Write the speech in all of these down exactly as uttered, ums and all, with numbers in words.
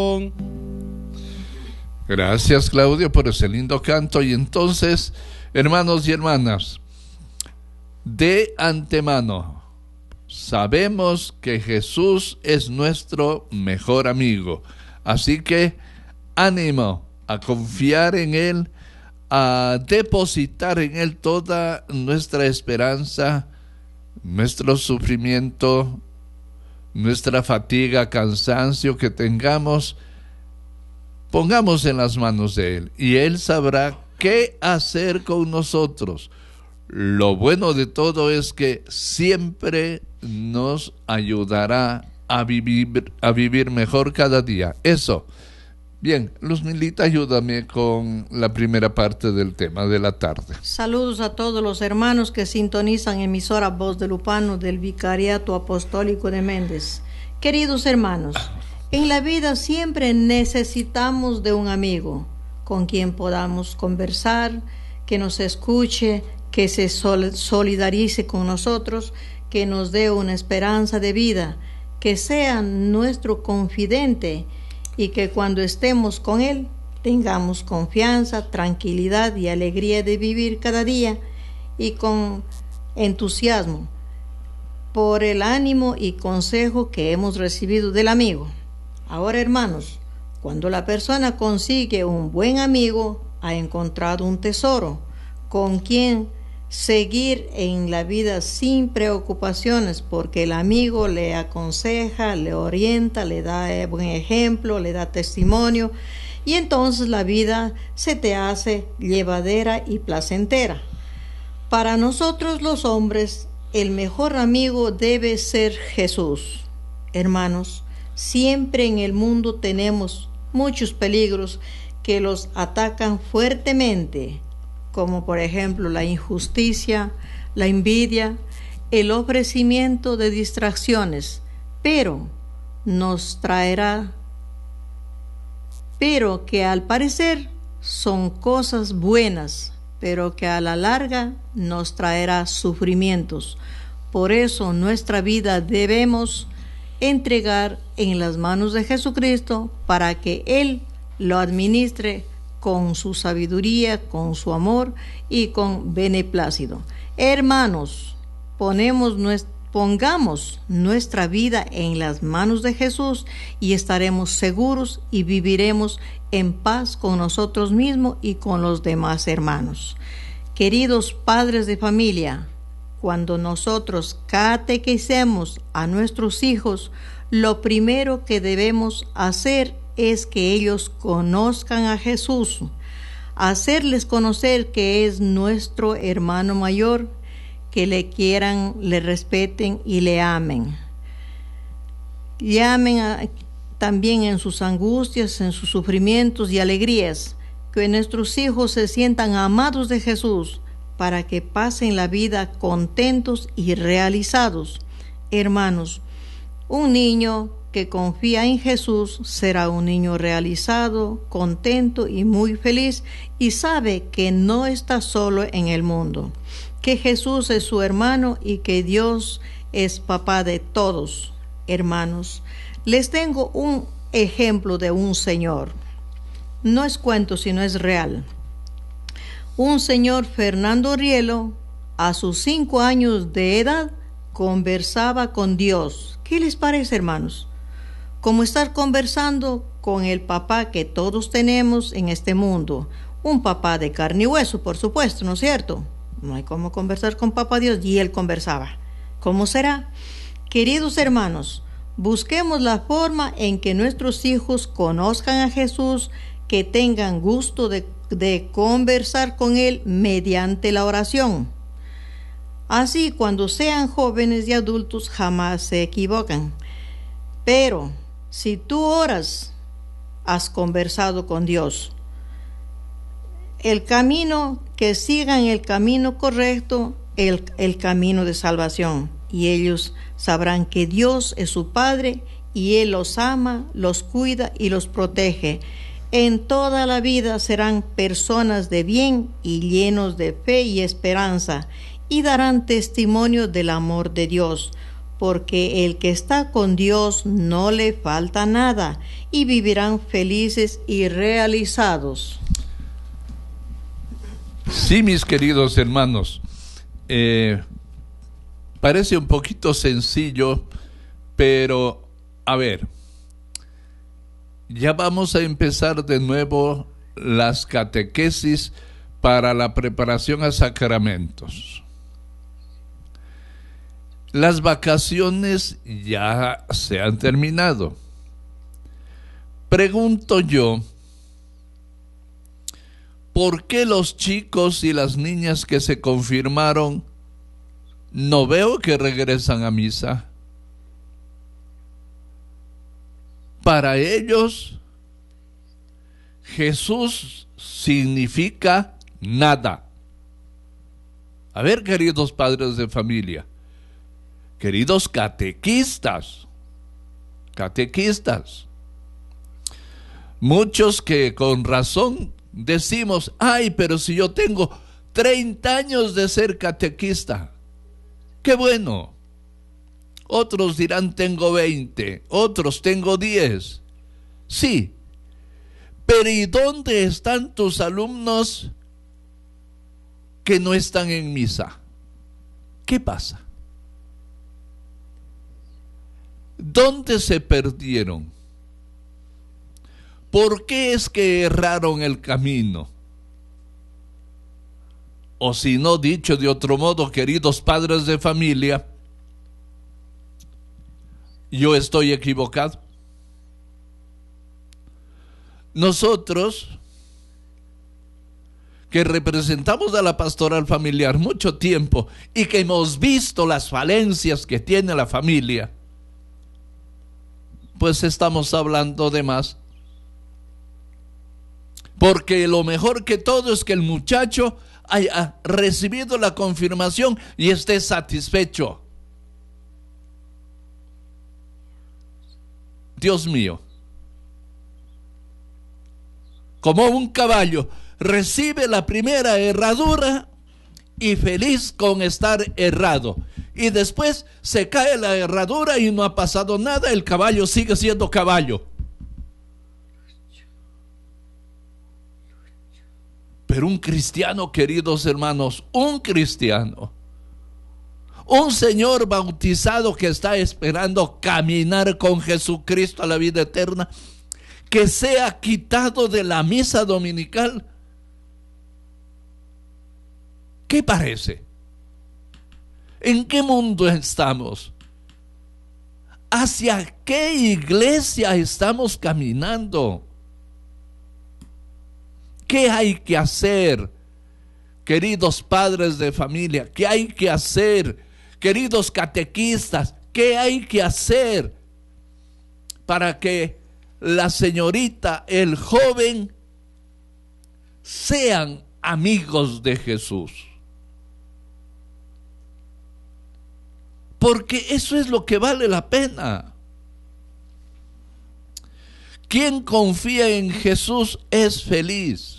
Gracias, Claudio, por ese lindo canto. Y entonces, hermanos y hermanas, de antemano sabemos que Jesús es nuestro mejor amigo. Así que ánimo a confiar en Él, a depositar en Él toda nuestra esperanza, nuestro sufrimiento, nuestra fatiga, cansancio que tengamos. Pongamos en las manos de Él y Él sabrá qué hacer con nosotros. Lo bueno de todo es que siempre nos ayudará a vivir, a vivir mejor cada día. Eso. Bien, Luz Milita, ayúdame con la primera parte del tema de la tarde. Saludos a todos los hermanos que sintonizan emisora Voz de Lupano del Vicariato Apostólico de Méndez. Queridos hermanos, en la vida siempre necesitamos de un amigo con quien podamos conversar, que nos escuche, que se solidarice con nosotros, que nos dé una esperanza de vida, que sea nuestro confidente y que cuando estemos con él tengamos confianza, tranquilidad y alegría de vivir cada día y con entusiasmo por el ánimo y consejo que hemos recibido del amigo. Ahora, hermanos, cuando la persona consigue un buen amigo, ha encontrado un tesoro con quien seguir en la vida sin preocupaciones, porque el amigo le aconseja, le orienta, le da buen ejemplo, le da testimonio, y entonces la vida se te hace llevadera y placentera. Para nosotros los hombres, el mejor amigo debe ser Jesús. Hermanos, siempre en el mundo tenemos muchos peligros que los atacan fuertemente, como por ejemplo la injusticia, la envidia, el ofrecimiento de distracciones, pero nos traerá, pero que al parecer son cosas buenas, pero que a la larga nos traerá sufrimientos. Por eso nuestra vida debemos entregar en las manos de Jesucristo para que Él lo administre con su sabiduría, con su amor y con beneplácito. Hermanos, ponemos nuestra, pongamos nuestra vida en las manos de Jesús y estaremos seguros y viviremos en paz con nosotros mismos y con los demás hermanos. Queridos padres de familia, cuando nosotros catequicemos a nuestros hijos, lo primero que debemos hacer es que ellos conozcan a Jesús, hacerles conocer que es nuestro hermano mayor, que le quieran, le respeten y le amen. Le amen a, también en sus angustias, en sus sufrimientos y alegrías, que nuestros hijos se sientan amados de Jesús para que pasen la vida contentos y realizados. Hermanos, un niño que confía en Jesús será un niño realizado, contento y muy feliz, y sabe que no está solo en el mundo, que Jesús es su hermano y que Dios es papá de todos. Hermanos, les tengo un ejemplo de un señor. No es cuento, sino es real. Un señor, Fernando Rielo, a sus cinco años de edad, conversaba con Dios. ¿Qué les parece, hermanos? Como estar conversando con el papá que todos tenemos en este mundo. Un papá de carne y hueso, por supuesto, ¿no es cierto? No hay cómo conversar con papá Dios, y él conversaba. ¿Cómo será? Queridos hermanos, busquemos la forma en que nuestros hijos conozcan a Jesús, que tengan gusto de, de conversar con Él mediante la oración. Así, cuando sean jóvenes y adultos, jamás se equivocan. Pero si tú oras, has conversado con Dios. El camino, que sigan el camino correcto, el, el camino de salvación. Y ellos sabrán que Dios es su Padre y Él los ama, los cuida y los protege. En toda la vida serán personas de bien y llenos de fe y esperanza, y darán testimonio del amor de Dios, porque el que está con Dios no le falta nada y vivirán felices y realizados. Sí, mis queridos hermanos, eh, parece un poquito sencillo, pero a ver, ya vamos a empezar de nuevo las catequesis para la preparación a sacramentos. Las vacaciones ya se han terminado. Pregunto yo, ¿por qué los chicos y las niñas que se confirmaron no veo que regresan a misa? Para ellos, Jesús significa nada. A ver, queridos padres de familia, queridos catequistas, catequistas, muchos que con razón decimos, ay, pero si yo tengo treinta años de ser catequista, qué bueno. Otros dirán tengo veinte, otros tengo diez. Sí, pero ¿y dónde están tus alumnos que no están en misa? ¿Qué pasa? ¿Dónde se perdieron? ¿Por qué es que erraron el camino? O si no, dicho de otro modo, queridos padres de familia, yo estoy equivocado. Nosotros, que representamos a la pastoral familiar mucho tiempo y que hemos visto las falencias que tiene la familia, pues estamos hablando de más. Porque lo mejor que todo es que el muchacho haya recibido la confirmación y esté satisfecho. Dios mío, como un caballo recibe la primera herradura y feliz con estar errado, y después se cae la herradura y no ha pasado nada, el caballo sigue siendo caballo. Pero un cristiano, queridos hermanos, un cristiano, un señor bautizado que está esperando caminar con Jesucristo a la vida eterna, que sea quitado de la misa dominical, ¿qué parece? ¿En qué mundo estamos? ¿Hacia qué iglesia estamos caminando? ¿Qué hay que hacer, queridos padres de familia? ¿Qué hay que hacer, queridos catequistas? ¿Qué hay que hacer para que la señorita, el joven, sean amigos de Jesús? Porque eso es lo que vale la pena. Quien confía en Jesús es feliz.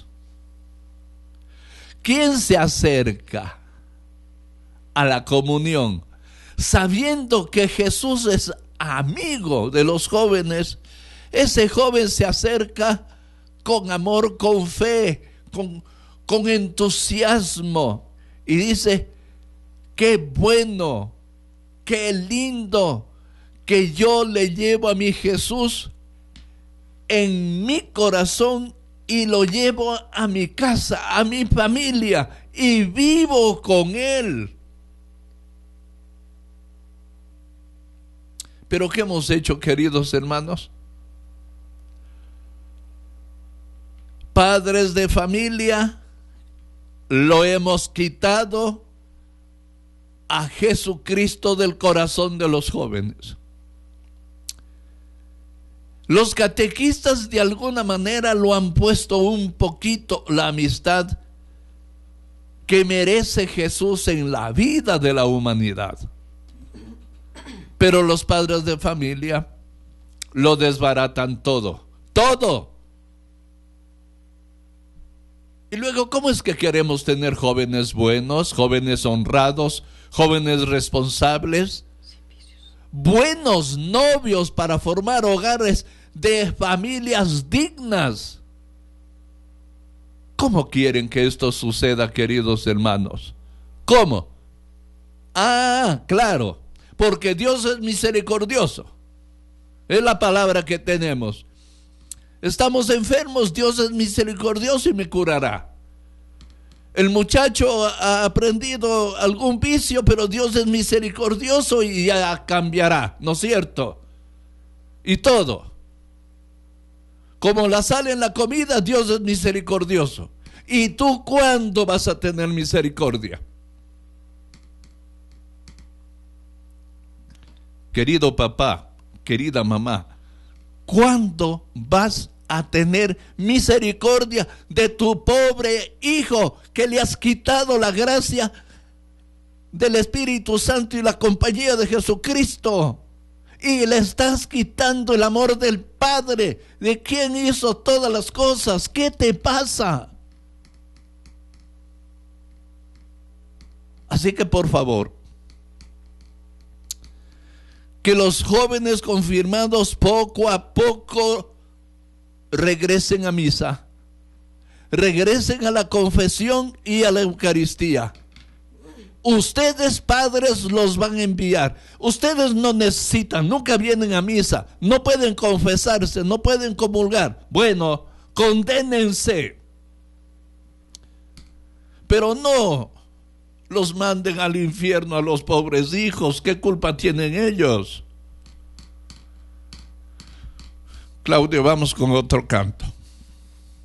¿Quién se acerca a la comunión sabiendo que Jesús es amigo de los jóvenes? Ese joven se acerca con amor, con fe, con, con entusiasmo y dice, qué bueno, qué lindo que yo le llevo a mi Jesús en mi corazón y lo llevo a mi casa, a mi familia, y vivo con Él. Pero ¿qué hemos hecho, queridos hermanos? Padres de familia, lo hemos quitado a Jesucristo del corazón de los jóvenes. Los catequistas de alguna manera lo han puesto un poquito la amistad que merece Jesús en la vida de la humanidad. Pero los padres de familia lo desbaratan todo, todo. Y luego, ¿cómo es que queremos tener jóvenes buenos, jóvenes honrados, jóvenes responsables? buenos novios para formar hogares de familias dignas. ¿Cómo quieren que esto suceda, queridos hermanos? ¿Cómo? Ah, claro, porque Dios es misericordioso. Es la palabra que tenemos. Estamos enfermos, Dios es misericordioso y me curará. El muchacho ha aprendido algún vicio, pero Dios es misericordioso y ya cambiará, ¿no es cierto? Y todo. Como la sal en la comida, Dios es misericordioso. ¿Y tú cuándo vas a tener misericordia? Querido papá, querida mamá, ¿cuándo vas a tener misericordia de tu pobre hijo que le has quitado la gracia del Espíritu Santo y la compañía de Jesucristo? Y le estás quitando el amor del Padre, de quien hizo todas las cosas. ¿Qué te pasa? Así que por favor, que los jóvenes confirmados poco a poco regresen a misa, regresen a la confesión y a la Eucaristía. Ustedes, padres, los van a enviar. Ustedes no necesitan, nunca vienen a misa, no pueden confesarse, no pueden comulgar. Bueno, condénense, pero no los manden al infierno a los pobres hijos. ¿Qué culpa tienen ellos? Claudio, vamos con otro canto.